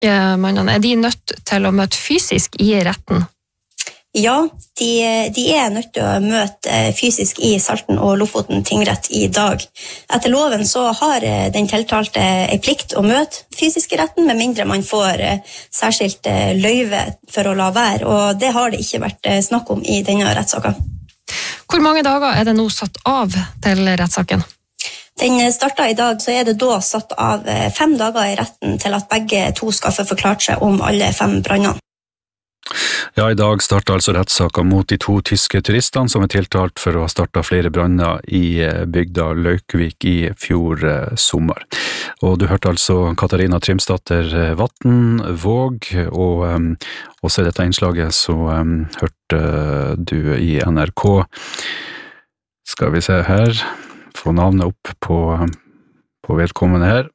mannene, de nødt til å møte fysisk I retten? Ja, de nødt til å møte fysisk I Salten og Lofoten tingrett I dag. Etter loven så har den tiltalte en plikt å møte fysisk I retten, med mindre man får særskilt løyve for å la være, og det har det ikke vært snakk om I denne rettssaken. Hvor mange dager det nå satt av til rettssaken? Den startet I dag, så det da satt av 5 dager I retten til at begge to skal få forklart seg om alle 5 brannene. Ja, I dag startet altså rettssaken mot de 2 tyske turistene som tiltalt for å ha startet flere branner I bygda Laukvik I fjor sommer. Og du hørte altså Katarina Trimsdatter Vatnvåg, og så I dette innslaget så hørte du I NRK. Skal vi se her, få navnet opp på vedkommende her.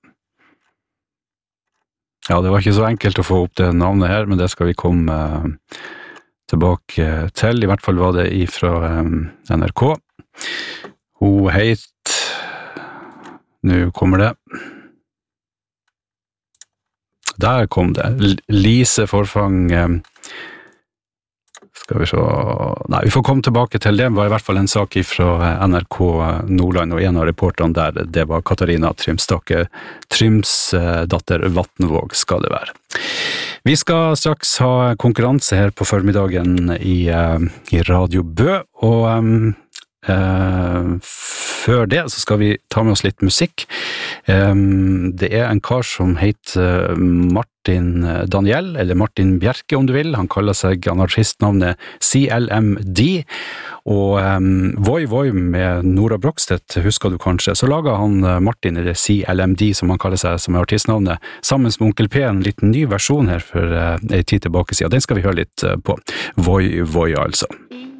Ja, det var ikke så enkelt å få opp det navnet her, men det skal vi komme tilbake til. I hvert fall var det fra NRK. Hun het... Nå kommer det. Der kom det. Lise Forfang... Skal vi se... Nei, vi får komme tilbake til det. Det var I hvert fall en sak fra NRK Nordland, og en av reporterne der, det var Katarina Trimsdatter Vatnvåg skal det være. Vi skal straks ha konkurranse her på formiddagen I Radio Bø, og før det så skal vi ta med oss litt musikk. Det en kar som heter Martin Daniel, eller Martin Bjerke om du vil. Han kaller seg anarkistnavnet CLMD, og Voi Voi med Nora Brogstedt, husker du kanskje. Så laget han Martin, eller CLMD som han kaller seg, som artistnavnet, sammen med Onkel P, en liten ny versjon her for en tid tilbake siden. Den skal vi høre litt på. Voi Voi altså.